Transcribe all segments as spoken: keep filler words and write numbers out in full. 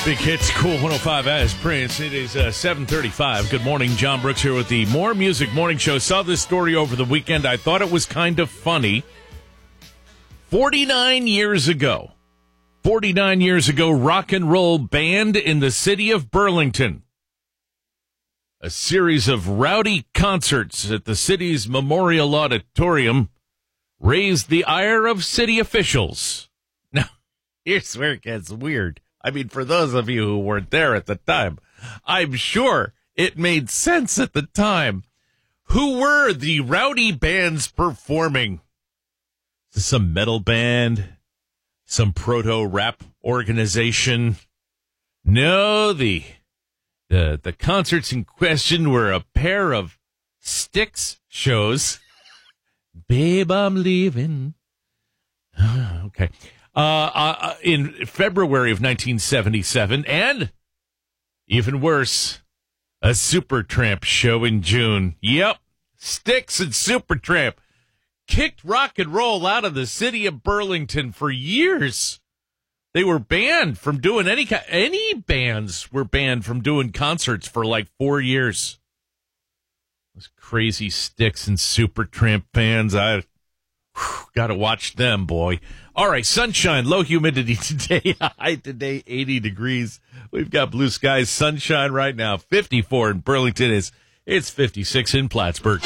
Big Hits, Cool one oh five as Prince. It is uh, seven thirty-five. Good morning. John Brooks here with the More Music Morning Show. Saw this story over the weekend. I thought it was kind of funny. forty-nine years ago, forty-nine years ago, rock and roll banned in the city of Burlington. A series of rowdy concerts at the city's Memorial Auditorium raised the ire of city officials. Now, here's where it gets weird. I mean, for those of you who weren't there at the time, I'm sure it made sense at the time. Who were the rowdy bands performing? Some metal band? Some proto-rap organization? No, the, the, the concerts in question were a pair of Styx shows. Babe, I'm leaving. Okay. Uh, uh, in February of nineteen seventy-seven, and even worse, a Supertramp show in June. Yep, Styx and Supertramp kicked rock and roll out of the city of Burlington for years. They were banned from doing any any bands were banned from doing concerts for like four years. Those crazy Styx and Supertramp fans, I got to watch them, boy. All right, sunshine, low humidity today. High today, eighty degrees. We've got blue skies, sunshine right now. fifty-four in Burlington. Is It's fifty-six in Plattsburgh.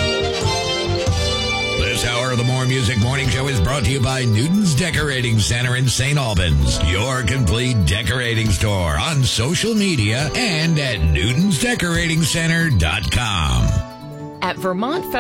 This hour of the More Music Morning Show is brought to you by Newton's Decorating Center in Saint Albans. Your complete decorating store on social media and at newtons decorating center dot com. At Vermont